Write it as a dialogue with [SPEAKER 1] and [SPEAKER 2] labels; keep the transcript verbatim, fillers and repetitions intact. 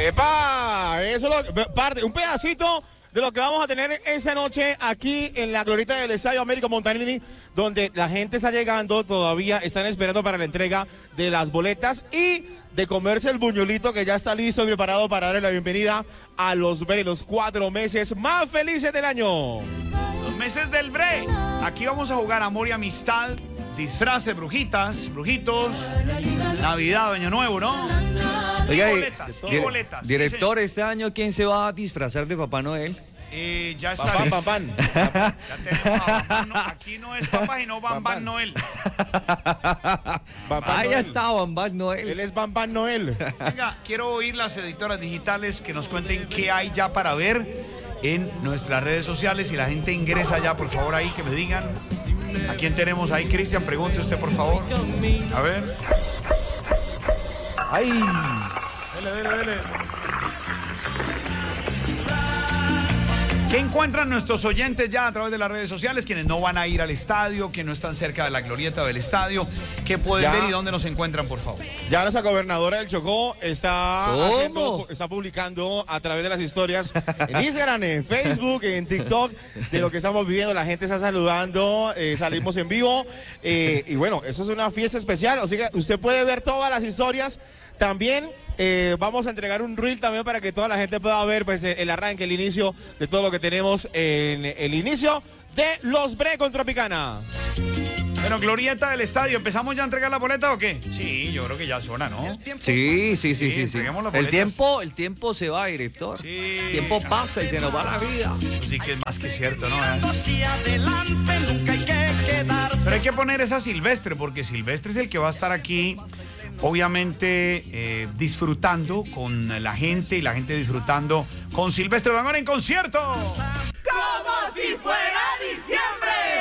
[SPEAKER 1] ¡Epa! Eso es lo, parte, un pedacito de lo que vamos a tener esa noche aquí en la glorieta del Estadio Américo Montanini, donde la gente está llegando, todavía están esperando para la entrega de las boletas y de comerse el buñuelito que ya está listo y preparado para darle la bienvenida a los Bre, los cuatro meses más felices del año.
[SPEAKER 2] Los meses del Bre. Aquí vamos a jugar amor y amistad, disfraces, brujitas, brujitos, Navidad, Año Nuevo, ¿no?
[SPEAKER 3] Oiga,
[SPEAKER 2] y boletas, y boletas.
[SPEAKER 3] Director,
[SPEAKER 2] Sí,
[SPEAKER 3] este año, ¿quién se va a disfrazar de Papá Noel?
[SPEAKER 2] Eh, ya está.
[SPEAKER 1] Pam, pam, pam, pam.
[SPEAKER 2] Ya tenemos a Bam, no, aquí no es papá, sino Bam Bam Noel.
[SPEAKER 3] Ah, ya está, Bam Bam Noel.
[SPEAKER 1] Él es Bam Bam Noel.
[SPEAKER 2] Venga, quiero oír las editoras digitales que nos cuenten qué hay ya para ver en nuestras redes sociales. Si la gente ingresa ya, por favor, ahí que me digan. ¿A quién tenemos ahí? Cristian, pregunte usted, por favor. A ver.
[SPEAKER 3] ¡Ay!
[SPEAKER 2] Dele, dele, dele. ¿Qué encuentran nuestros oyentes ya a través de las redes sociales? Quienes no van a ir al estadio, quienes no están cerca de la glorieta del estadio. ¿Qué pueden
[SPEAKER 1] Ya.
[SPEAKER 2] ver y dónde nos encuentran, por favor?
[SPEAKER 1] Ya nuestra gobernadora del Chocó está,
[SPEAKER 3] ¿Cómo?
[SPEAKER 1] haciendo, está publicando a través de las historias en Instagram, en Facebook, en TikTok, de lo que estamos viviendo. La gente está saludando, eh, salimos en vivo. Eh, y bueno, eso es una fiesta especial. O sea que usted puede ver todas las historias. También eh, vamos a entregar un reel también para que toda la gente pueda ver pues, el arranque, el inicio de todo lo que tenemos en el inicio de los Bre con Tropicana.
[SPEAKER 2] Bueno, glorieta del estadio. ¿Empezamos ya a entregar la boleta o qué? Sí, yo creo que ya suena, ¿no?
[SPEAKER 3] Sí, sí, sí, sí, sí.
[SPEAKER 2] entreguemos las
[SPEAKER 3] El
[SPEAKER 2] boletas.
[SPEAKER 3] tiempo, el tiempo se va, director.
[SPEAKER 2] Sí.
[SPEAKER 3] El tiempo pasa y se nos va la vida.
[SPEAKER 2] Eso sí que es más que cierto, ¿no? Pero hay que poner esa Silvestre, porque Silvestre es el que va a estar aquí, obviamente, eh, disfrutando con la gente y la gente disfrutando con Silvestre Dangond en concierto.
[SPEAKER 4] Como si fuera diciembre.